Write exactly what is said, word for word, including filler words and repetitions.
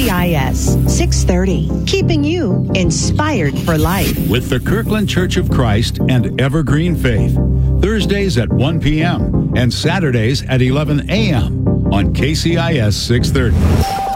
C I S six thirty, keeping you inspired for life. With the Kirkland Church of Christ and Evergreen Faith. Thursdays at one p.m. and Saturdays at eleven a.m. on K C I S six thirty.